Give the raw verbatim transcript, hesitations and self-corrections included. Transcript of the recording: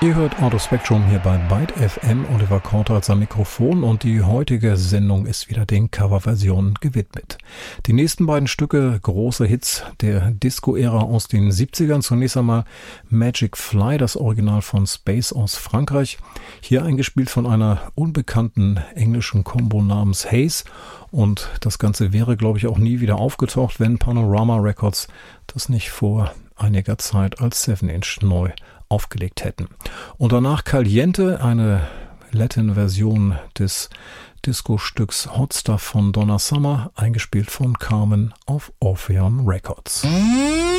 Ihr hört Auto Spectrum hier bei Byte F M, Oliver Kortals am Mikrofon und die heutige Sendung ist wieder den Coverversionen gewidmet. Die nächsten beiden Stücke, große Hits der Disco-Ära aus den siebzigern. Zunächst einmal Magic Fly, das Original von Space aus Frankreich. Hier eingespielt von einer unbekannten englischen Combo namens Haze. Und das Ganze wäre, glaube ich, auch nie wieder aufgetaucht, wenn Panorama Records das nicht vor einiger Zeit als seven inch neu aufgelegt hätten. Und danach Caliente, eine Latin-Version des Disco-Stücks Hot Stuff von Donna Summer, eingespielt von Carmen auf Orpheon Records.